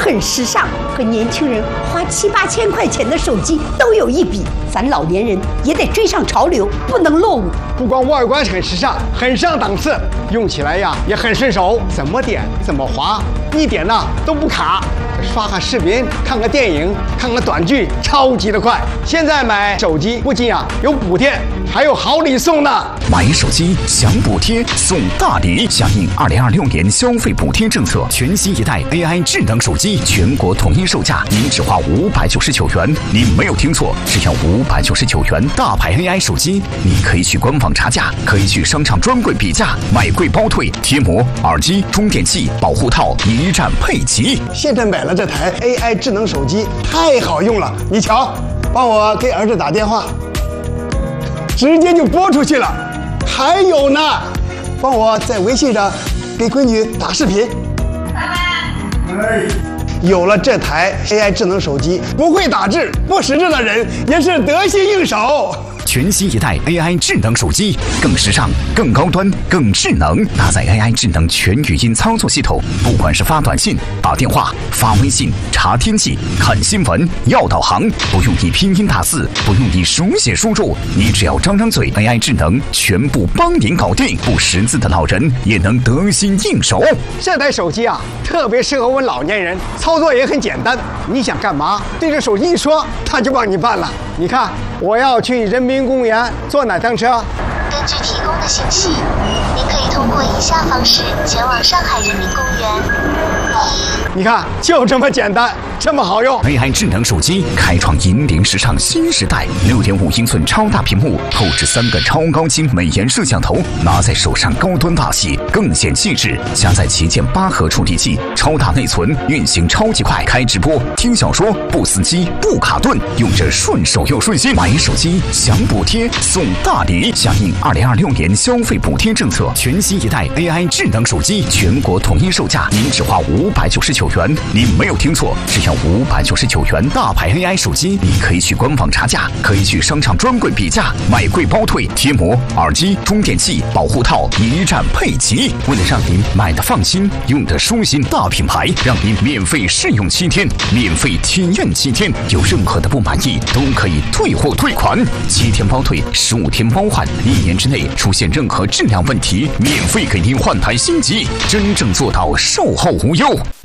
很时尚，和年轻人花7、8千块钱的手机都有一比。咱老年人也得追上潮流，不能落伍。 不光外观很时尚，很上档次，用起来呀也很顺手，怎么点怎么滑，一点呢都不卡。刷个视频，看个电影，看个短剧，超级的快。现在买手机不仅有补贴，还有好礼送呢。 买手机享补贴送大礼，响应2026年消费补贴政策，全新一代 AI 智能手机全国统一售价，您只花599元。您没有听错，只要599元。大牌 AI 手机，你可以去官网查价，可以去商场专柜比价，买贵包退，贴膜、耳机、充电器、保护套一站配齐。 现在买了这台 AI 智能手机，太好用了。你瞧，帮我给儿子打电话，直接就拨出去了。还有呢，帮我在微信上给闺女打视频。有了这台 AI 智能手机，不会打字、不识字的人也是得心应手。 全新一代 AI 智能手机，更时尚、更高端、更智能，搭载 AI 智能全语音操作系统，不管是发短信、打电话、发微信、查天气、看新闻、要导航，不用你拼音打字，不用你手写输入，你只要张张嘴 ，AI 智能全部帮您搞定，不识字的老人也能得心应手。 这台手机特别适合我们老年人，操作也很简单。你想干嘛，对着手机一说，它就帮你办了。你看，我要去人民公园坐哪趟车？ 根据提供的信息，您可以通过以下方式前往上海人民公园。 你看，就这么简单，这么好用。 AI 智能手机开创引领时尚新时代，6.5英寸超大屏幕，后置3个超高清美颜摄像头，拿在手上高端大气，更显气质。加载旗舰8核处理器，超大内存，运行超级快，开直播、听小说不死机、不卡顿，用着顺手又顺心。买手机享补贴送大礼，响应2026年消费补贴政策，全新一代 AI 智能手机全国统一售价，您只花599元。您没有听错，只要599元。大牌 AI 手机，你可以去官网查价，可以去商场专柜比价，买贵包退，贴膜、耳机、充电器、保护套一站配齐。为了让您买的放心，用的舒心，大品牌让您免费试用7天，免费体验7天，有任何的不满意都可以退货退款，7天包退，15天包换，1年之内出现任何质量问题，免费给您换台新机，真正做到售后无忧。